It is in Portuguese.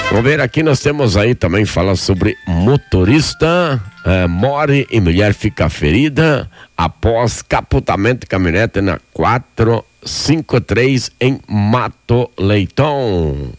Vamos ver aqui, nós temos aí também falar sobre motorista, morre e mulher fica ferida após capotamento de caminhonete na 453 em Mato Leitão.